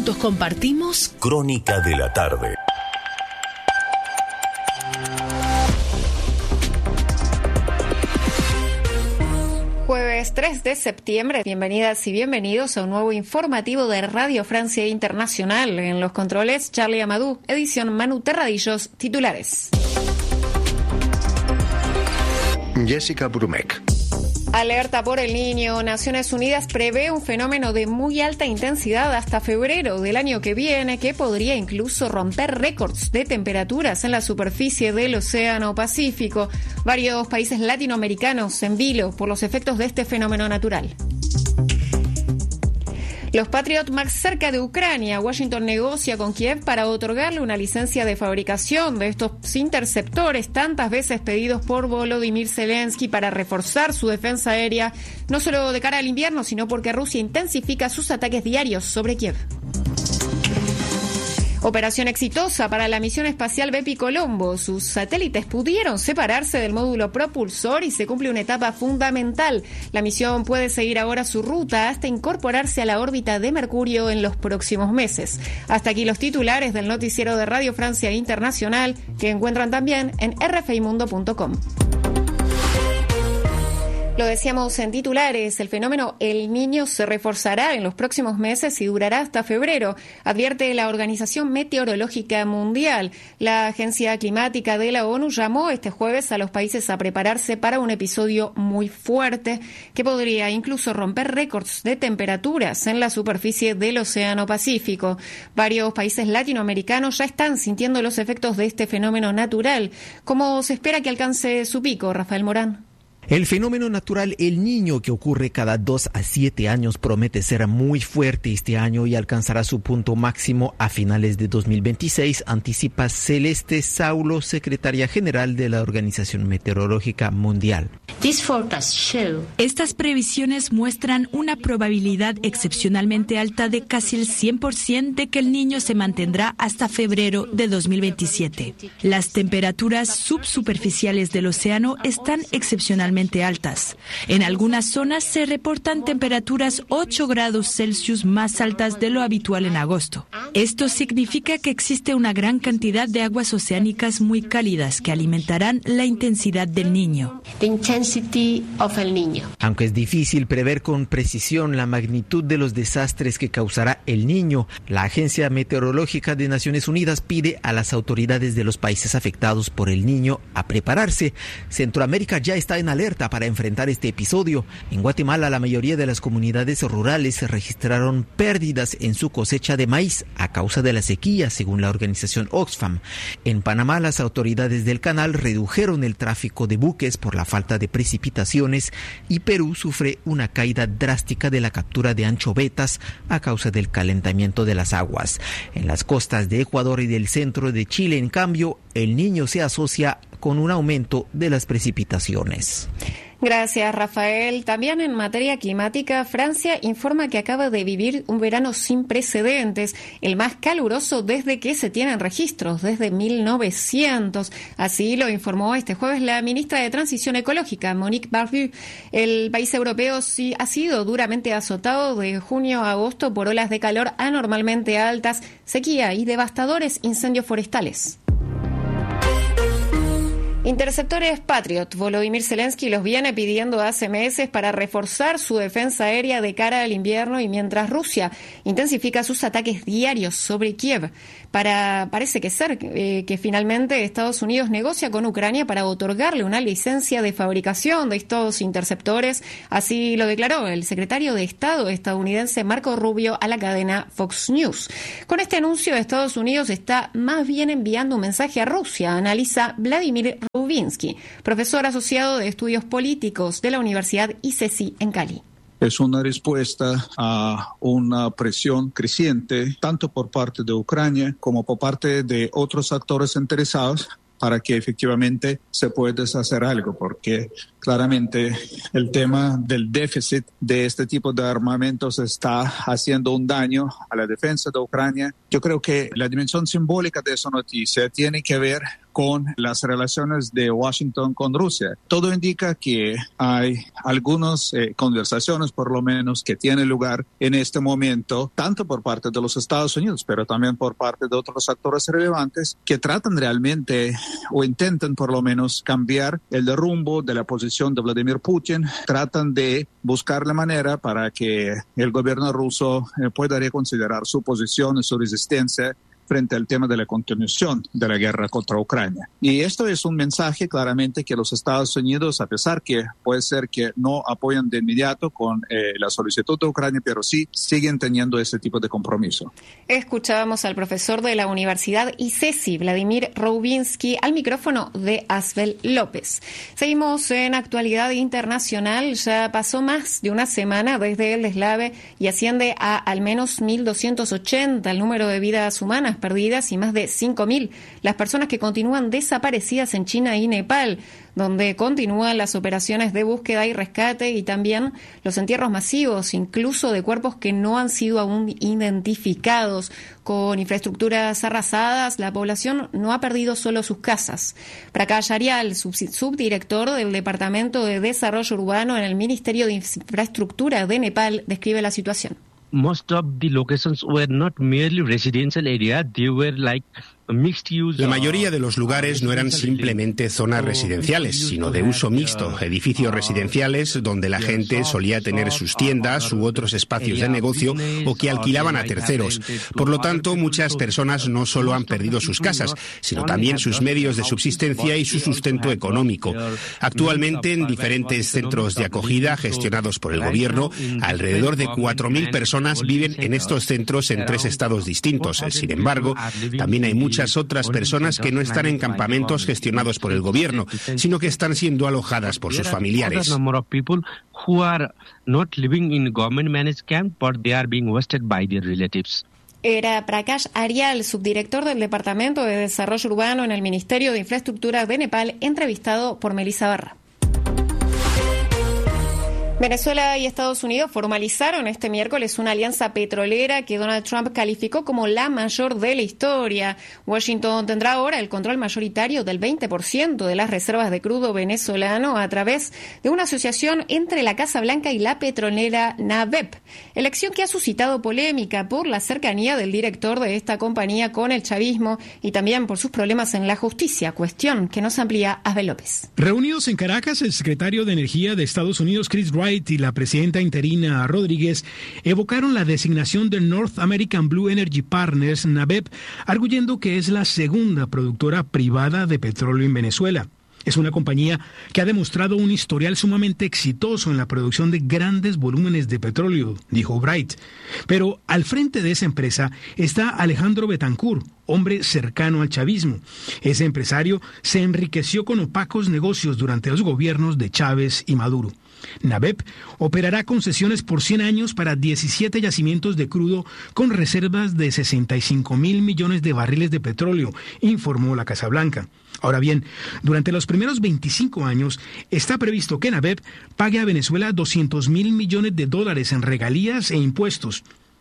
Juntos compartimos Crónica de la tarde. Jueves 3 de septiembre, bienvenidas y bienvenidos a un nuevo informativo de Radio Francia Internacional. En los controles, Charlie Amadou, edición Manu Terradillos, titulares. Jessica Brumek. Alerta por el Niño. Naciones Unidas prevé un fenómeno de muy alta intensidad hasta febrero del año que viene, que podría incluso romper récords de temperaturas en la superficie del Océano Pacífico. Varios países latinoamericanos en vilo por los efectos de este fenómeno natural. Los Patriot más cerca de Ucrania. Washington negocia con Kiev para otorgarle una licencia de fabricación de estos interceptores tantas veces pedidos por Volodymyr Zelensky para reforzar su defensa aérea, no solo de cara al invierno, sino porque Rusia intensifica sus ataques diarios sobre Kiev. Operación exitosa para la misión espacial Bepi Colombo. Sus satélites pudieron separarse del módulo propulsor y se cumple una etapa fundamental. La misión puede seguir ahora su ruta hasta incorporarse a la órbita de Mercurio en los próximos meses. Hasta aquí los titulares del noticiero de Radio Francia Internacional, que encuentran también en rfimundo.com. Lo decíamos en titulares, el fenómeno El Niño se reforzará en los próximos meses y durará hasta febrero, advierte la Organización Meteorológica Mundial. La Agencia Climática de la ONU llamó este jueves a los países a prepararse para un episodio muy fuerte que podría incluso romper récords de temperaturas en la superficie del Océano Pacífico. Varios países latinoamericanos ya están sintiendo los efectos de este fenómeno natural. ¿Cómo se espera que alcance su pico, Rafael Morán? El fenómeno natural El Niño, que ocurre cada 2 a 7 años, promete ser muy fuerte este año y alcanzará su punto máximo a finales de 2026, anticipa Celeste Saulo, secretaria general de la Organización Meteorológica Mundial. Estas previsiones muestran una probabilidad excepcionalmente alta de casi el 100% de que El Niño se mantendrá hasta febrero de 2027. Las temperaturas subsuperficiales del océano están excepcionalmente altas. En algunas zonas se reportan temperaturas 8 grados Celsius más altas de lo habitual en agosto. Esto significa que existe una gran cantidad de aguas oceánicas muy cálidas que alimentarán la intensidad del Niño. Aunque es difícil prever con precisión la magnitud de los desastres que causará El Niño, la Agencia Meteorológica de Naciones Unidas pide a las autoridades de los países afectados por El Niño a prepararse. Centroamérica ya está en alerta para enfrentar este episodio. En Guatemala, la mayoría de las comunidades rurales registraron pérdidas en su cosecha de maíz a causa de la sequía, según la organización Oxfam. En Panamá, las autoridades del canal redujeron el tráfico de buques por la falta de precipitaciones y Perú sufre una caída drástica de la captura de anchovetas a causa del calentamiento de las aguas. En las costas de Ecuador y del centro de Chile, en cambio, El Niño se asocia con un aumento de las precipitaciones. Gracias, Rafael. También en materia climática, Francia informa que acaba de vivir un verano sin precedentes, el más caluroso desde que se tienen registros, desde 1900. Así lo informó este jueves la ministra de Transición Ecológica, Monique Barbu. El país europeo sí ha sido duramente azotado de junio a agosto por olas de calor anormalmente altas, sequía y devastadores incendios forestales. Interceptores Patriot. Volodymyr Zelensky los viene pidiendo hace meses para reforzar su defensa aérea de cara al invierno y mientras Rusia intensifica sus ataques diarios sobre Kiev. Parece que finalmente Estados Unidos negocia con Ucrania para otorgarle una licencia de fabricación de estos interceptores. Así lo declaró el secretario de Estado estadounidense Marco Rubio a la cadena Fox News. Con este anuncio, Estados Unidos está más bien enviando un mensaje a Rusia, analiza Vladimir Rubinsky, profesor asociado de estudios políticos de la Universidad ICESI en Cali. Es una respuesta a una presión creciente, tanto por parte de Ucrania como por parte de otros actores interesados para que efectivamente se pueda hacer algo, porque claramente el tema del déficit de este tipo de armamentos está haciendo un daño a la defensa de Ucrania. Yo creo que la dimensión simbólica de esa noticia tiene que ver con las relaciones de Washington con Rusia. Todo indica que hay algunas conversaciones, por lo menos, que tienen lugar en este momento, tanto por parte de los Estados Unidos, pero también por parte de otros actores relevantes que tratan realmente o intentan por lo menos cambiar el rumbo de la posición de Vladimir Putin, tratan de buscar la manera para que el gobierno ruso pueda reconsiderar su posición y su resistencia frente al tema de la continuación de la guerra contra Ucrania. Y esto es un mensaje claramente que los Estados Unidos, a pesar que puede ser que no apoyan de inmediato con la solicitud de Ucrania, pero sí siguen teniendo ese tipo de compromiso. Escuchábamos al profesor de la Universidad ICESI, Vladimir Roubinsky, al micrófono de Asbel López. Seguimos en actualidad internacional. Ya pasó más de una semana desde el deslave y asciende a al menos 1.280 el número de vidas humanas perdidas y más de 5.000 las personas que continúan desaparecidas en China y Nepal, donde continúan las operaciones de búsqueda y rescate y también los entierros masivos, incluso de cuerpos que no han sido aún identificados. Con infraestructuras arrasadas, la población no ha perdido solo sus casas. Prakash Aryal, subdirector del Departamento de Desarrollo Urbano en el Ministerio de Infraestructura de Nepal, describe la situación. Most of the locations were not merely residential area, they were like La mayoría de los lugares no eran simplemente zonas residenciales, sino de uso mixto, edificios residenciales donde la gente solía tener sus tiendas u otros espacios de negocio o que alquilaban a terceros. Por lo tanto, muchas personas no solo han perdido sus casas, sino también sus medios de subsistencia y su sustento económico. Actualmente, en diferentes centros de acogida gestionados por el gobierno, alrededor de 4.000 personas viven en estos centros en 3 estados distintos. Sin embargo, también hay muchas otras personas que no están en campamentos gestionados por el gobierno, sino que están siendo alojadas por sus familiares. Era Prakash Aryal, subdirector del Departamento de Desarrollo Urbano en el Ministerio de Infraestructura de Nepal, entrevistado por Melissa Barra. Venezuela y Estados Unidos formalizaron este miércoles una alianza petrolera que Donald Trump calificó como la mayor de la historia. Washington tendrá ahora el control mayoritario del 20% de las reservas de crudo venezolano a través de una asociación entre la Casa Blanca y la petrolera NABEP. Elección que ha suscitado polémica por la cercanía del director de esta compañía con el chavismo y también por sus problemas en la justicia, cuestión que nos amplía Asbel López. Reunidos en Caracas, el secretario de Energía de Estados Unidos, Chris Wright, y la presidenta interina Rodríguez evocaron la designación de North American Blue Energy Partners, NABEP, arguyendo que es la segunda productora privada de petróleo en Venezuela. Es una compañía que ha demostrado un historial sumamente exitoso en la producción de grandes volúmenes de petróleo, dijo Bright. Pero al frente de esa empresa está Alejandro Betancourt, hombre cercano al chavismo. Ese empresario se enriqueció con opacos negocios durante los gobiernos de Chávez y Maduro. NABEP operará concesiones por 100 años para 17 yacimientos de crudo con reservas de 65.000 millones de barriles de petróleo, informó la Casa Blanca. Ahora bien, durante los primeros 25 años está previsto que NABEP pague a Venezuela $200.000 millones en regalías e impuestos.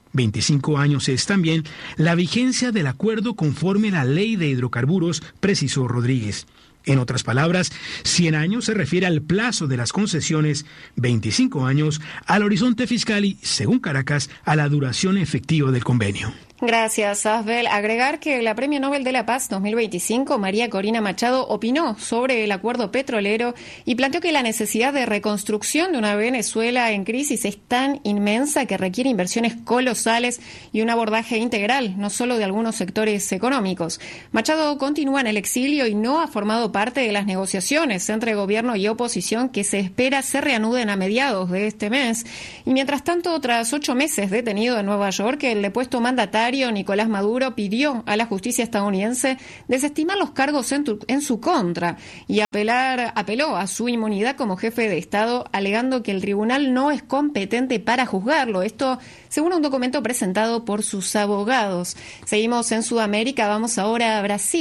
25 años es también la vigencia del acuerdo conforme a la Ley de Hidrocarburos, precisó Rodríguez. En otras palabras, 100 años se refiere al plazo de las concesiones, 25 años al horizonte fiscal y, según Caracas, a la duración efectiva del convenio. Gracias, Asbel. Agregar que la Premio Nobel de la Paz 2025, María Corina Machado, opinó sobre el acuerdo petrolero y planteó que la necesidad de reconstrucción de una Venezuela en crisis es tan inmensa que requiere inversiones colosales y un abordaje integral, no solo de algunos sectores económicos. Machado continúa en el exilio y no ha formado parte de las negociaciones entre gobierno y oposición que se espera se reanuden a mediados de este mes. Y mientras tanto, tras 8 meses detenido en Nueva York, el depuesto mandatario Nicolás Maduro pidió a la justicia estadounidense desestimar los cargos en su contra y apeló a su inmunidad como jefe de Estado, alegando que el tribunal no es competente para juzgarlo. Esto según un documento presentado por sus abogados. Seguimos en Sudamérica, vamos ahora a Brasil,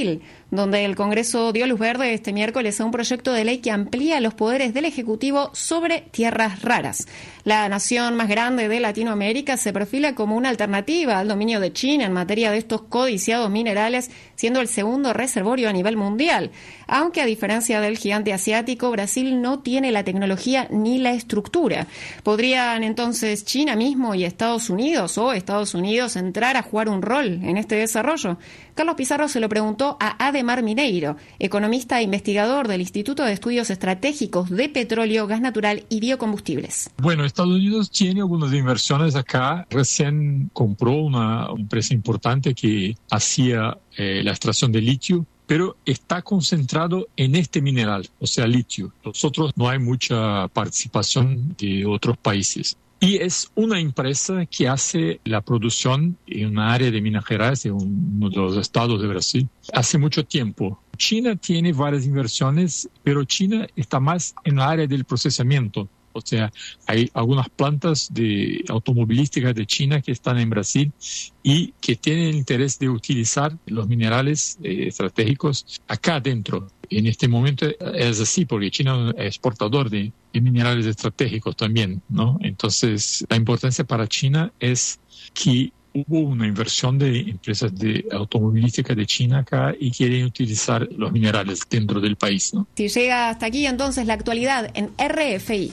donde el Congreso dio luz verde este miércoles a un proyecto de ley que amplía los poderes del Ejecutivo sobre tierras raras. La nación más grande de Latinoamérica se perfila como una alternativa al dominio de China en materia de estos codiciados minerales, siendo el segundo reservorio a nivel mundial. Aunque a diferencia del gigante asiático, Brasil no tiene la tecnología ni la estructura. ¿Podrían entonces China mismo y Estados Unidos entrar a jugar un rol en este desarrollo? Carlos Pizarro se lo preguntó a Ademar Mineiro, economista e investigador del Instituto de Estudios Estratégicos de Petróleo, Gas Natural y Biocombustibles. Bueno, Estados Unidos tiene algunas inversiones acá. Recién compró una empresa importante que hacía la extracción de litio, pero está concentrado en este mineral, o sea, litio. Los otros no hay mucha participación de otros países. Y es una empresa que hace la producción en una área de Minas Gerais, en uno de los estados de Brasil, hace mucho tiempo. China tiene varias inversiones, pero China está más en la área del procesamiento. O sea, hay algunas plantas de automovilísticas de China que están en Brasil y que tienen el interés de utilizar los minerales estratégicos acá adentro. En este momento es así, porque China es exportador de minerales estratégicos también, ¿no? Entonces, la importancia para China es que hubo una inversión de empresas de automovilística de China acá y quieren utilizar los minerales dentro del país, ¿no? Si llega hasta aquí, entonces, la actualidad en RFI.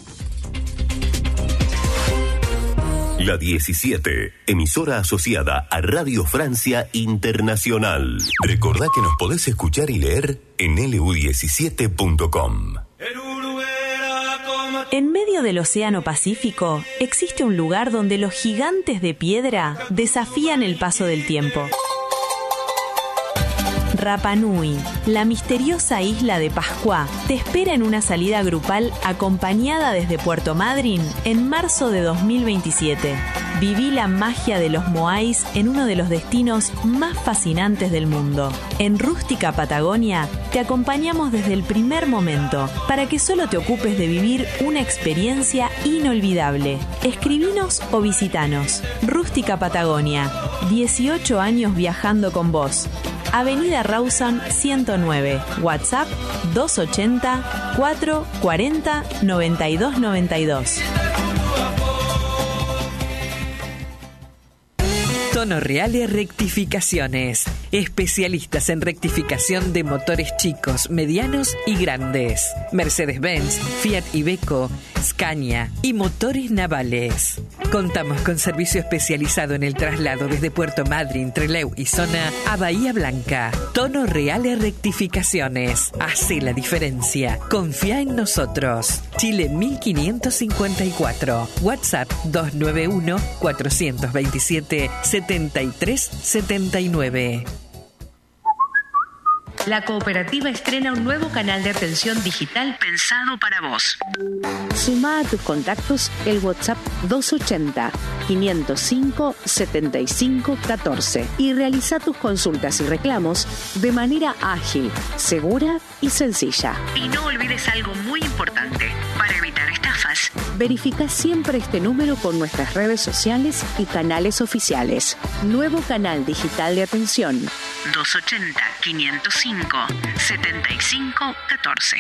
La 17, emisora asociada a Radio Francia Internacional. Recordá que nos podés escuchar y leer en lu17.com. En medio del Océano Pacífico existe un lugar donde los gigantes de piedra desafían el paso del tiempo. Rapa Nui, la misteriosa isla de Pascua, te espera en una salida grupal acompañada desde Puerto Madryn en marzo de 2027. Viví la magia de los moais en uno de los destinos más fascinantes del mundo. En Rústica Patagonia te acompañamos desde el primer momento para que solo te ocupes de vivir una experiencia inolvidable. Escribinos o visitanos. Rústica Patagonia, 18 años viajando con vos. Avenida Rawson 109, WhatsApp 280 440 9292. Tono Reale Rectificaciones. Especialistas en rectificación de motores chicos, medianos y grandes. Mercedes-Benz, Fiat Iveco, Scania y motores navales. Contamos con servicio especializado en el traslado desde Puerto Madryn, Trelew y zona a Bahía Blanca. Tono Reale Rectificaciones. Hace la diferencia. Confía en nosotros. Chile 1554. WhatsApp 291 427 7379. La cooperativa estrena un nuevo canal de atención digital pensado para vos. Suma a tus contactos el WhatsApp 280-505-7514 y realiza tus consultas y reclamos de manera ágil, segura y sencilla. Y no olvides algo muy importante para evitar estafas. Verifica siempre este número con nuestras redes sociales y canales oficiales. Nuevo canal digital de atención. 280-505-7514.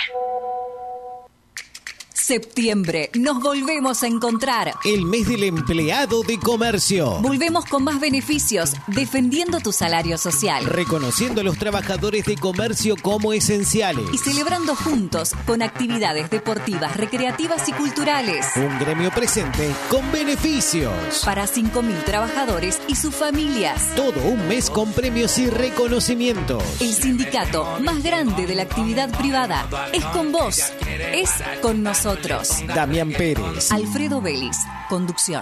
Septiembre, nos volvemos a encontrar. El mes del empleado de comercio. Volvemos con más beneficios, defendiendo tu salario social. Reconociendo a los trabajadores de comercio como esenciales. Y celebrando juntos con actividades deportivas, recreativas y culturales. Un gremio presente con beneficios. Para 5.000 trabajadores y sus familias. Todo un mes con premios y reconocimientos. El sindicato más grande de la actividad privada es con vos, es con nosotros. Damián Pérez, Alfredo Vélez, conducción.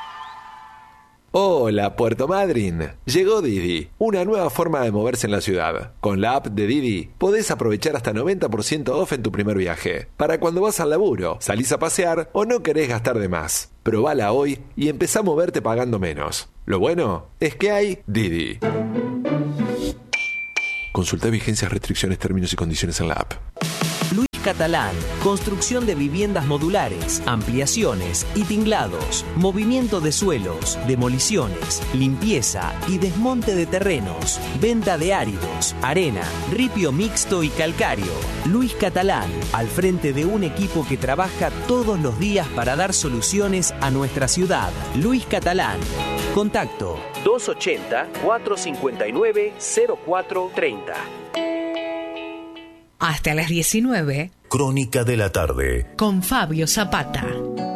Hola, Puerto Madryn. Llegó Didi, una nueva forma de moverse en la ciudad. Con la app de Didi podés aprovechar hasta 90% off en tu primer viaje. Para cuando vas al laburo, salís a pasear o no querés gastar de más. Probala hoy y empezá a moverte pagando menos. Lo bueno es que hay Didi. Consulta vigencias, restricciones, términos y condiciones en la app. Catalán. Construcción de viviendas modulares, ampliaciones y tinglados, movimiento de suelos, demoliciones, limpieza y desmonte de terrenos, venta de áridos, arena, ripio mixto y calcáreo. Luis Catalán, al frente de un equipo que trabaja todos los días para dar soluciones a nuestra ciudad. Luis Catalán. Contacto 280-459-0430. Hasta las 19. Crónica de la tarde. Con Fabio Zapata.